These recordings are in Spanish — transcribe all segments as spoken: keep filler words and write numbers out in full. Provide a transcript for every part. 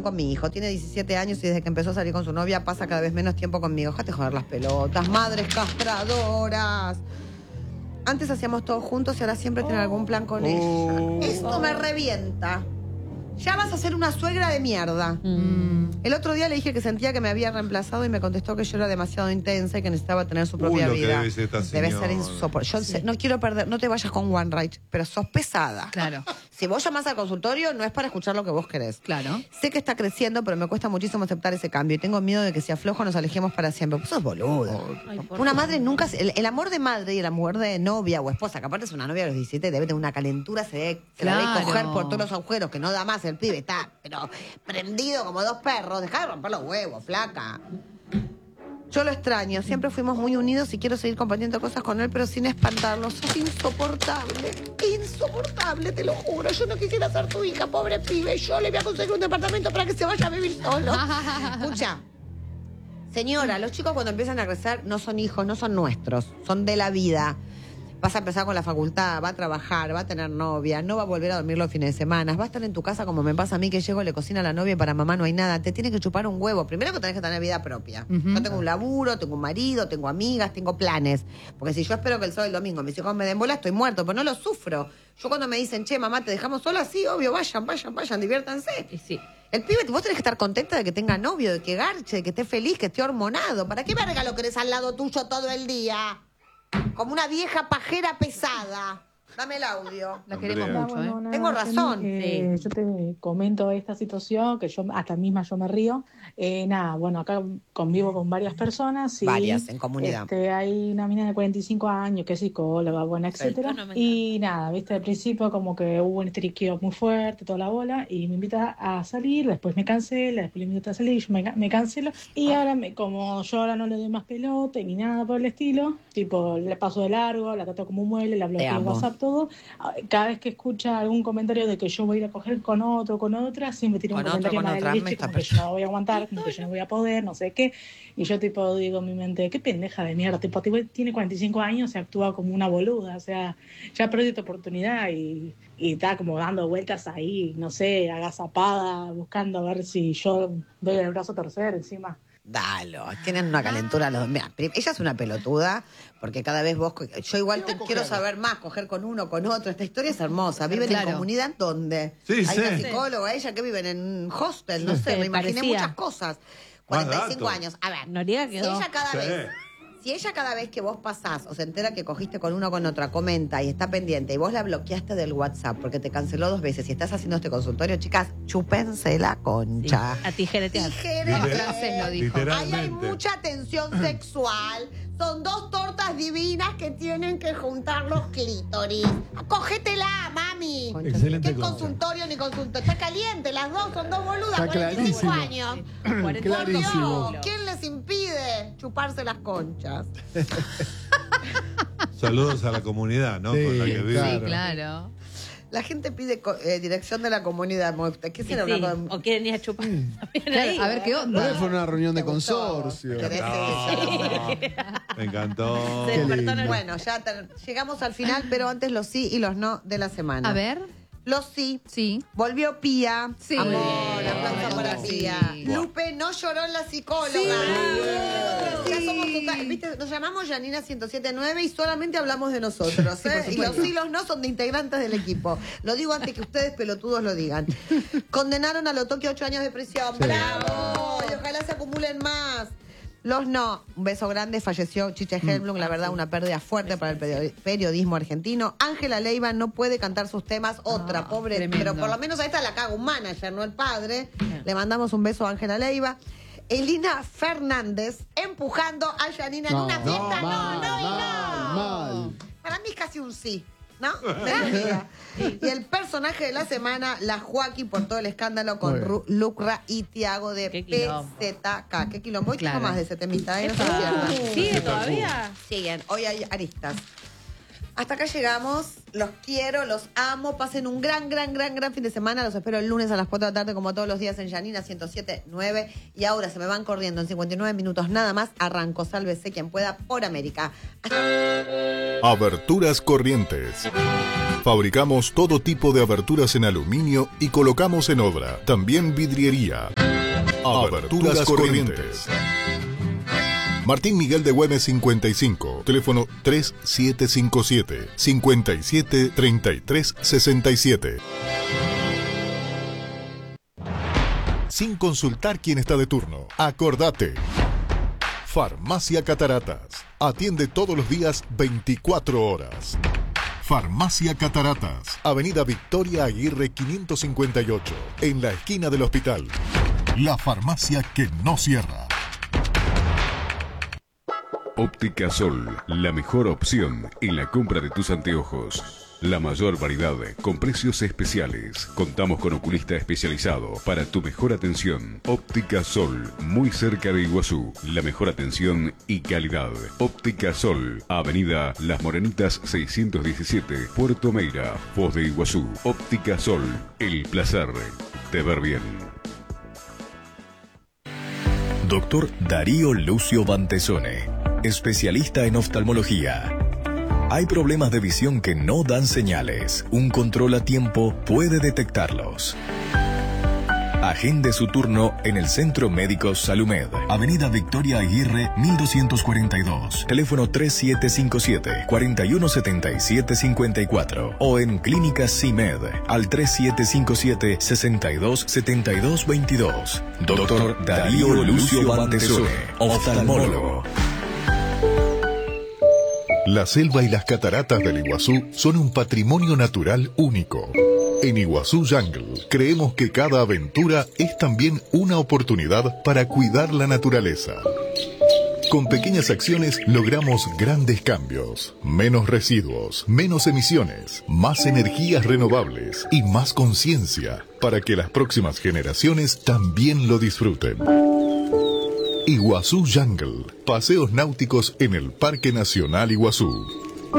con mi hijo. Tiene diecisiete años y desde que empezó a salir con su novia pasa cada vez menos tiempo conmigo. Déjate joder las pelotas. Madres castradoras. Antes hacíamos todo juntos y ahora siempre tiene algún plan con Oh. ella. Esto me revienta. Ya vas a ser una suegra de mierda. Mm. El otro día le dije que sentía que me había reemplazado y me contestó que yo era demasiado intensa y que necesitaba tener su propia Uy, lo que vida. debe ser esta Debe ser señora. insoportable. Yo sé- no quiero perder, no te vayas con One Right, pero sos pesada. Claro, Si vos llamás al consultorio, no es para escuchar lo que vos querés. claro. Sé que está creciendo, pero me cuesta muchísimo aceptar ese cambio y tengo miedo de que si aflojo nos alejemos para siempre. Pues sos boludo. Ay, por Una favor. madre nunca... se- El, el amor de madre y el amor de novia o esposa, que aparte es una novia a los diecisiete, debe tener una calentura, se debe, se la debe Claro. coger por todos los agujeros, que no da más el pibe, está pero prendido como dos perros. Dejá de romper los huevos, flaca. Yo lo extraño, siempre fuimos muy unidos y quiero seguir compartiendo cosas con él, pero sin espantarlo. Sos insoportable, insoportable, te lo juro. Yo no quisiera ser tu hija, pobre pibe. Yo le voy a conseguir un departamento para que se vaya a vivir solo. Escucha, señora, los chicos cuando empiezan a crecer no son hijos, no son nuestros, son de la vida. Vas a empezar con la facultad, va a trabajar, va a tener novia, no va a volver a dormir los fines de semana, va a estar en tu casa como me pasa a mí que llego, le cocina a la novia y para mamá no hay nada. Te tiene que chupar un huevo. Primero que tenés que tener vida propia. Ujú. Yo tengo un laburo, tengo un marido, tengo amigas, tengo planes. Porque si yo espero que el sábado y el domingo mis hijos me den bola, estoy muerto, pero no lo sufro. Yo cuando me dicen, che, mamá, te dejamos sola, sí, obvio, vayan, vayan, vayan, diviértanse. Y sí. El pibe, vos tenés que estar contenta de que tenga novio, de que garche, de que esté feliz, que esté hormonado. ¿Para qué verga lo querés al lado tuyo todo el día? Como una vieja pajera pesada. Dame el audio. La queremos Andrea. mucho, ¿eh? Bueno, Tengo nada, razón. eh, Yo te comento esta situación que yo hasta misma yo me río. Eh, nada, bueno, acá convivo con varias personas. Y, Varias, en comunidad. Este, hay una mina de cuarenta y cinco años que es psicóloga, buena, etcétera. Bueno, me Y nada, viste, al principio como que hubo un estriqueo muy fuerte, toda la bola, y me invita a salir, después me cancela, después le invito a salir, yo me, ca- me cancelo. Y ahora, me, como yo ahora no le doy más pelota ni nada por el estilo, tipo, le paso de largo, la trato como un mueble, la bloqueo en amo. WhatsApp, todo. Cada vez que escucha algún comentario de que yo voy a ir a coger con otro, con otra, siempre tira un Con otro, comentario con más de otra, la me leche, está como que yo no voy a aguantar, como que yo no voy a poder, no sé qué. Y yo tipo digo en mi mente, qué pendeja de mierda, tipo, tipo, tiene cuarenta y cinco años y actúa como una boluda, o sea, ya perdí tu oportunidad y, y está como dando vueltas ahí, no sé, agazapada, buscando a ver si yo doy el brazo a torcer encima. Dalo, tienen una calentura los dos. Mira, prim- ella es una pelotuda, porque cada vez vos... co- Yo igual te quiero saber más, coger con uno, con otro. Esta historia es hermosa. ¿Viven Claro. en comunidad dónde? Sí, Hay sí. una psicóloga, ella que viven en un hostel, no sé, Sí, me imaginé parecía. muchas cosas. cuarenta y cinco datos. años. A ver, Noriega si quedó. ella cada Sí. vez... Si ella cada vez que vos pasás o se entera que cogiste con uno o con otra, comenta y está pendiente y vos la bloqueaste del WhatsApp porque te canceló dos veces y estás haciendo este consultorio, chicas, chúpense la Sí. concha. A tijeretear. Tijeretear. En francés lo dijo. Ahí hay Literalmente. mucha tensión sexual. Son dos tortas divinas que tienen que juntar los clítoris. Cógetela, mami. Excelente ¿Qué concha. consultorio ni consultorio? Está caliente, las dos son dos boludas, Está cuarenta y cinco clarísimo. años. cuarenta y Por Clarísimo. Dios, ¿quién les impide chuparse las conchas? Saludos a la comunidad, ¿no? Sí, Con la que vive. Sí, Claro. claro. La gente pide co- eh, dirección de la comunidad. ¿Qué Y será sí, una co- O quieren ir a chupar. También ahí. A ver qué No onda. fue una reunión de ¿Te gustó? consorcio. ¿Querés No. eso? Me encantó. Se Qué despertó en el- lindo. Bueno, ya ter- llegamos al final, pero antes los sí y los no de la semana. A ver. Los sí. Sí. Volvió Pía. Sí. Amor, Muy bien. aplauso para Sí. Pía. Lupe no lloró en la psicóloga. Sí. Ya somos total- ¿viste? Nos llamamos Janina ciento siete punto nueve y solamente hablamos de nosotros. Sí, por ¿eh? Y los supuesto. sí y los no son de integrantes del equipo. Lo digo antes que ustedes pelotudos lo digan. Condenaron a Lotoki a ocho años de prisión. Sí. ¡Bravo! Y ojalá se acumulen más. Los no. Un beso grande. Falleció Chiche Helblum. La verdad, una pérdida fuerte para el perio- periodismo argentino. Ángela Leiva no puede cantar sus temas. Otra, Ah, pobre. tremendo. Pero por lo menos a esta la caga un manager, no el padre. Le mandamos un beso a Ángela Leiva. Elina Fernández empujando a Janina en No, una fiesta. No, mal, no, y no. mal, mal. Para mí es casi un sí, ¿no? Me amiga. Y el personaje de la semana, la Joaquín, por todo el escándalo con Muy bien. Ru- Lucra y Tiago de Qué P quilombo. Z K. ¿Qué quilombo? Hoy Claro. tengo más de ese temita, ¿eh? No se Epa. pierdan. ¿Sigue todavía? Siguen, hoy hay aristas. Hasta acá llegamos. Los quiero, los amo. Pasen un gran, gran, gran, gran fin de semana. Los espero el lunes a las cuatro de la tarde, como todos los días, en Yanina ciento siete punto nueve. Y ahora se me van corriendo en cincuenta y nueve minutos nada más. Arranco. Sálvese quien pueda por América. Hasta... Aberturas Corrientes. Fabricamos todo tipo de aberturas en aluminio y colocamos en obra. También vidriería. Aberturas Corrientes. Martín Miguel de Güemes cincuenta y cinco, teléfono tres siete cinco siete, cinco siete tres tres seis siete. Sin consultar quién está de turno, acordate. Farmacia Cataratas. Atiende todos los días veinticuatro horas. Farmacia Cataratas, Avenida Victoria Aguirre quinientos cincuenta y ocho, en la esquina del hospital. La farmacia que no cierra. Óptica Sol, la mejor opción en la compra de tus anteojos. La mayor variedad con precios especiales. Contamos con oculista especializado para tu mejor atención. Óptica Sol, muy cerca de Iguazú. La mejor atención y calidad. Óptica Sol, Avenida Las Morenitas seiscientos diecisiete, Puerto Meira, Foz de Iguazú. Óptica Sol, el placer de ver bien. Doctor Darío Lucio Bantesone, especialista en oftalmología. Hay problemas de visión que no dan señales. Un control a tiempo puede detectarlos. Agende su turno en el Centro Médico Salumed, Avenida Victoria Aguirre mil doscientos cuarenta y dos, teléfono tres siete cinco siete, cuatro uno siete siete cinco cuatro, o en Clínica CIMED al tres siete cinco siete, seis dos siete dos dos dos. Doctor Darío Lucio Bantesone, oftalmólogo. La selva y las cataratas del Iguazú son un patrimonio natural único. En Iguazú Jungle creemos que cada aventura es también una oportunidad para cuidar la naturaleza. Con pequeñas acciones logramos grandes cambios, menos residuos, menos emisiones, más energías renovables y más conciencia para que las próximas generaciones también lo disfruten. Iguazú Jungle, paseos náuticos en el Parque Nacional Iguazú.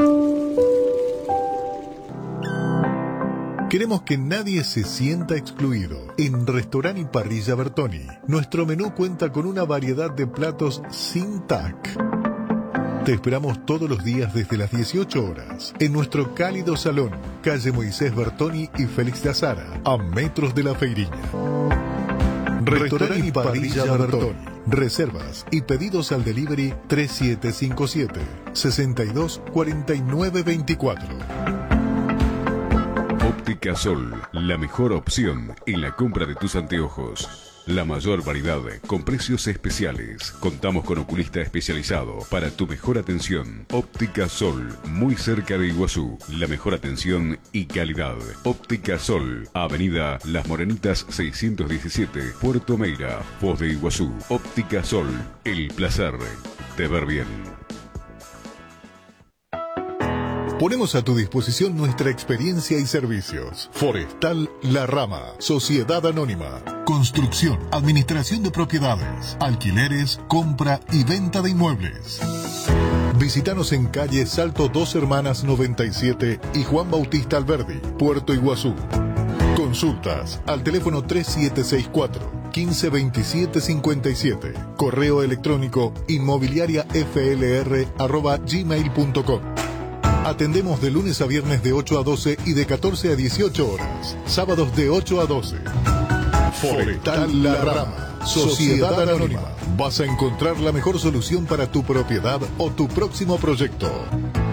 Queremos que nadie se sienta excluido. En Restaurant y Parrilla Bertoni, nuestro menú cuenta con una variedad de platos sin T A C. Te esperamos todos los días desde las dieciocho horas en nuestro cálido salón, calle Moisés Bertoni y Félix de Azara, a metros de la Feiriña. Restaurant y Parrilla Bertoni. Reservas y pedidos al delivery tres siete cinco siete, seis dos cuatro nueve dos cuatro. Óptica Sol, la mejor opción en la compra de tus anteojos. La mayor variedad con precios especiales. Contamos con oculista especializado para tu mejor atención. Óptica Sol, muy cerca de Iguazú. La mejor atención y calidad. Óptica Sol, Avenida Las Morenitas seiscientos diecisiete, Puerto Meira, Foz de Iguazú. Óptica Sol, el placer de ver bien. Ponemos a tu disposición nuestra experiencia y servicios. Forestal La Rama, Sociedad Anónima. Construcción, administración de propiedades, alquileres, compra y venta de inmuebles. Visítanos en calle Salto Dos Hermanas noventa y siete y Juan Bautista Alberdi, Puerto Iguazú. Consultas al teléfono tres siete seis cuatro, uno cinco dos siete cinco siete. Correo electrónico inmobiliariaflr arroba gmail punto com. Atendemos de lunes a viernes de ocho a doce y de catorce a dieciocho horas. Sábados de ocho a doce. Forestal La Rama, Sociedad Anónima. Vas a encontrar la mejor solución para tu propiedad o tu próximo proyecto.